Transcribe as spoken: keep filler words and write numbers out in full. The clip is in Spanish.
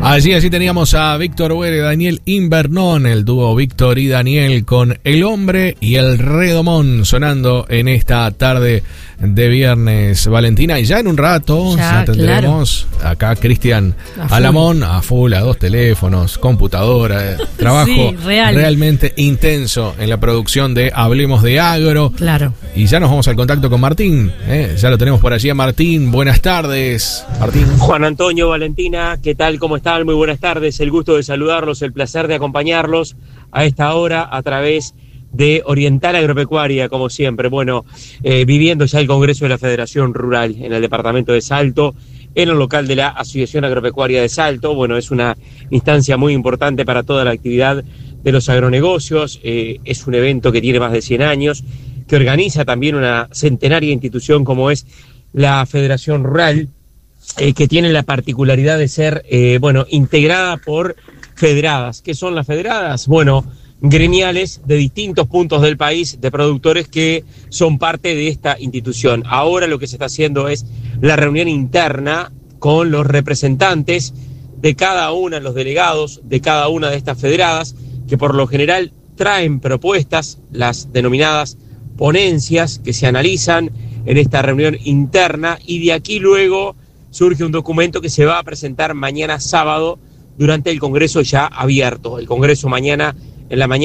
Allí, allí teníamos a Víctor Huere y Daniel Invernón, el dúo Víctor y Daniel con El Hombre y el Redomón sonando en esta tarde de viernes, Valentina. Y ya en un rato ya, ya tendremos claro. acá a Cristian Alamón a full, a dos teléfonos, computadora, eh, trabajo sí, real. realmente intenso en la producción de Hablemos de Agro. Claro. Y ya nos vamos al contacto con Martín, eh, ya lo tenemos por allí a Martín. Buenas tardes, Martín. Juan Antonio, Valentina, ¿qué tal? ¿Cómo están? Muy buenas tardes, el gusto de saludarlos, el placer de acompañarlos a esta hora a través de Oriental Agropecuaria, como siempre. Bueno, eh, viviendo ya el Congreso de la Federación Rural en el departamento de Salto, en el local de la Asociación Agropecuaria de Salto. Bueno, es una instancia muy importante para toda la actividad de los agronegocios, eh, es un evento que tiene más de cien años, que organiza también una centenaria institución como es la Federación Rural, eh, que tiene la particularidad de ser, eh, bueno, integrada por federadas. ¿Qué son las federadas? Bueno, gremiales de distintos puntos del país, de productores que son parte de esta institución. Ahora lo que se está haciendo es la reunión interna con los representantes de cada una, los delegados de cada una de estas federadas, que por lo general traen propuestas, las denominadas ponencias, que se analizan en esta reunión interna, y de aquí luego surge un documento que se va a presentar mañana sábado durante el Congreso ya abierto. El Congreso mañana en la mañana